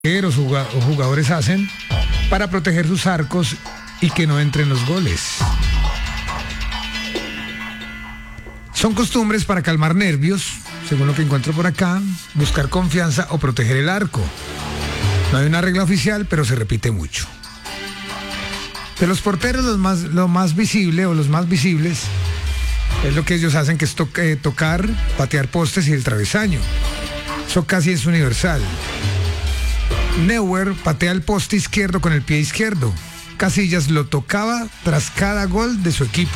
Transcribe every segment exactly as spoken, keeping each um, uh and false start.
arqueros o jugadores hacen para proteger sus arcos y que no entren los goles. Son costumbres para calmar nervios, según lo que encuentro por acá, buscar confianza o proteger el arco. No hay una regla oficial, pero se repite mucho. De los porteros, los más, lo más visible o los más visibles es lo que ellos hacen, que es to- eh, tocar, patear postes y el travesaño. Eso casi es universal. Neuer patea el poste izquierdo con el pie izquierdo. Casillas lo tocaba tras cada gol de su equipo.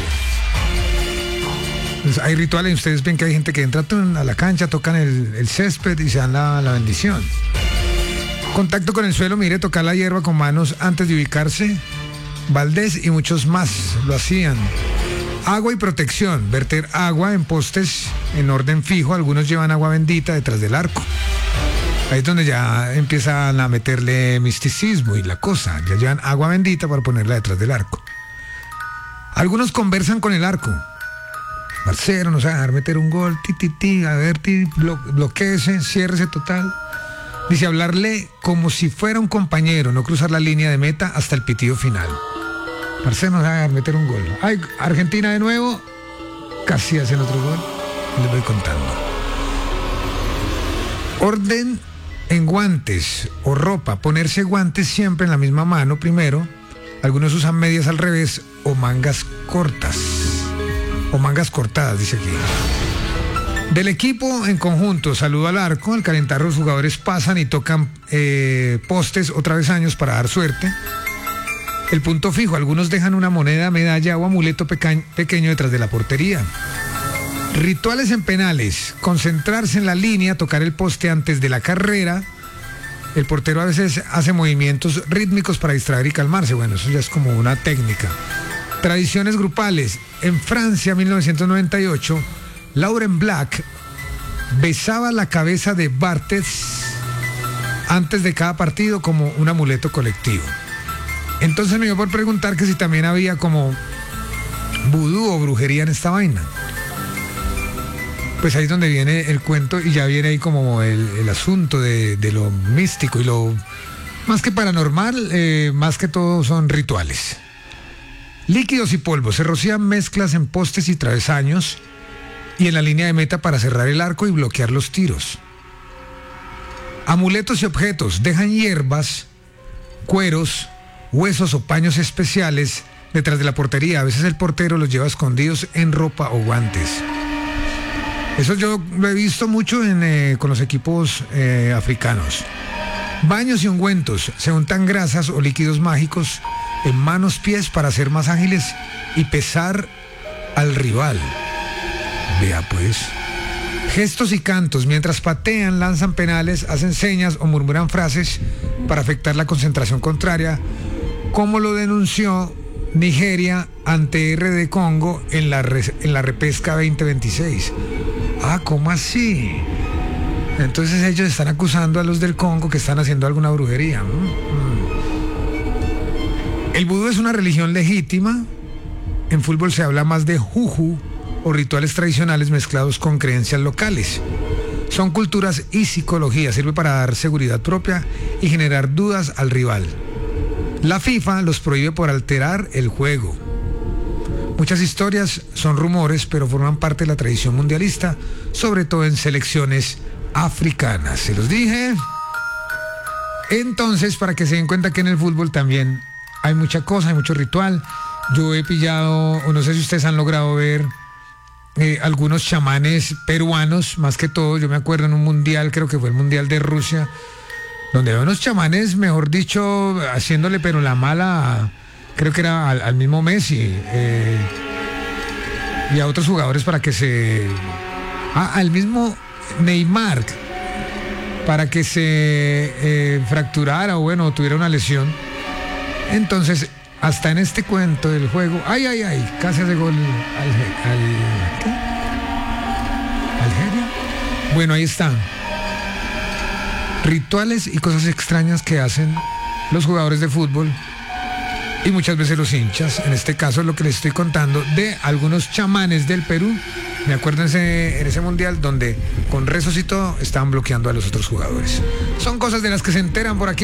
Pues hay rituales, ustedes ven que hay gente que entra a la cancha, tocan el, el césped y se dan la, la bendición. Contacto con el suelo, mire, tocar la hierba con manos antes de ubicarse. Valdés y muchos más lo hacían. Agua y protección, verter agua en postes en orden fijo, algunos llevan agua bendita detrás del arco. Ahí es donde ya empiezan a meterle misticismo y la cosa, ya llevan agua bendita para ponerla detrás del arco. Algunos conversan con el arco. Marcelo, nos va a dejar meter un gol, ti, ti, ti, a ver, ti, blo, bloquéese, ciérrese total. Dice hablarle como si fuera un compañero, no cruzar la línea de meta hasta el pitido final. Marcelo nos va a dejar meter un gol. Ay, Argentina de nuevo, casi hacen otro gol, les voy contando. Orden en guantes o ropa, ponerse guantes siempre en la misma mano primero. Algunos usan medias al revés o mangas cortas. O mangas cortadas, dice aquí. Del equipo en conjunto, saludo al arco. Al calentar los jugadores pasan y tocan eh, postes o travesaños para dar suerte. El punto fijo, algunos dejan una moneda, medalla o amuleto peca- pequeño detrás de la portería. Rituales en penales, concentrarse en la línea, tocar el poste antes de la carrera. El portero a veces hace movimientos rítmicos para distraer y calmarse. Bueno, eso ya es como una técnica. Tradiciones grupales. En Francia, mil novecientos noventa y ocho, Laurent Blanc besaba la cabeza de Barthez antes de cada partido como un amuleto colectivo. Entonces me dio por preguntar que si también había como vudú o brujería en esta vaina. Pues ahí es donde viene el cuento y ya viene ahí como el, el asunto de, de lo místico y lo más que paranormal, eh, más que todo son rituales. Líquidos y polvos, se rocían mezclas en postes y travesaños y en la línea de meta para cerrar el arco y bloquear los tiros. Amuletos y objetos, dejan hierbas, cueros, huesos o paños especiales detrás de la portería. A veces el portero los lleva escondidos en ropa o guantes. Eso yo lo he visto mucho en, eh, con los equipos eh, africanos. Baños y ungüentos, se untan grasas o líquidos mágicos en manos, pies para ser más ágiles y pesar al rival. Vea pues. Gestos y cantos, mientras patean, lanzan penales, hacen señas o murmuran frases para afectar la concentración contraria, como lo denunció Nigeria ante R D Congo en la, en la repesca veinte veintiséis. Ah, ¿cómo así? Entonces ellos están acusando a los del Congo que están haciendo alguna brujería. Mm-hmm. El vudú es una religión legítima. En fútbol se habla más de juju o rituales tradicionales mezclados con creencias locales. Son culturas y psicología. Sirve para dar seguridad propia y generar dudas al rival. La FIFA los prohíbe por alterar el juego. Muchas historias son rumores, pero forman parte de la tradición mundialista, sobre todo en selecciones africanas. Se los dije. Entonces, para que se den cuenta que en el fútbol también hay mucha cosa, hay mucho ritual. Yo he pillado, o no sé si ustedes han logrado ver eh, algunos chamanes peruanos, más que todo. Yo me acuerdo en un mundial, creo que fue el mundial de Rusia, donde había unos chamanes, mejor dicho, haciéndole pero la mala, creo que era al, al mismo Messi eh, y a otros jugadores para que se... Ah, al mismo Neymar, para que se eh, fracturara o bueno, tuviera una lesión. Entonces, hasta en este cuento del juego, ay, ay, ay, casi hace gol al, al ¿qué? ¿Algeria? Bueno, ahí están. Rituales y cosas extrañas que hacen los jugadores de fútbol y muchas veces los hinchas. En este caso es lo que les estoy contando de algunos chamanes del Perú Me acuerdo en ese, en ese mundial donde con rezos y todo estaban bloqueando a los otros jugadores. Son cosas de las que se enteran por aquí.